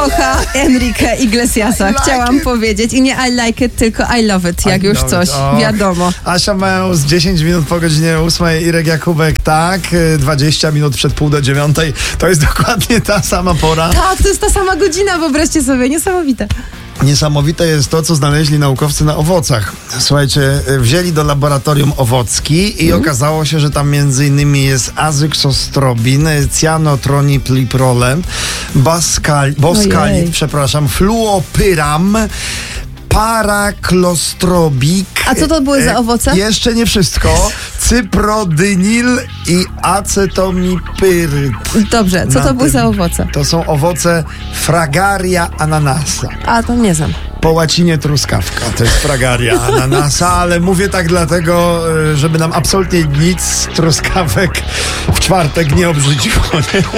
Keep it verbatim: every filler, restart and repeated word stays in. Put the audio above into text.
kocha Enrique Iglesiasa. like Chciałam it. powiedzieć. I nie I like it, tylko I love it, jak I już love coś it. O. wiadomo. Asia Meus, dziesięć minut po godzinie ósmej, Irek Jakubek, tak, dwadzieścia minut przed pół do dziewiątej. To jest dokładnie ta sama pora. Tak, to jest ta sama godzina, wyobraźcie sobie, niesamowite. Niesamowite jest to, co znaleźli naukowcy na owocach. Słuchajcie, wzięli do laboratorium owocki i Mm. okazało się, że tam między innymi jest azyksostrobin, cyanotronipliprole, baskal, boskalit, Ojej. przepraszam, fluopyram, paraklostrobik. A co to były za E, owoce? Jeszcze nie wszystko. Cyprodynil i acetomipyryt. Dobrze, co Na to były tym- za owoce? To są owoce Fragaria ananasa. A, to nie znam. Po łacinie truskawka, to jest Fragaria ananasa, ale mówię tak dlatego, y, żeby nam absolutnie nic z truskawek w czwartek nie obrzydziło.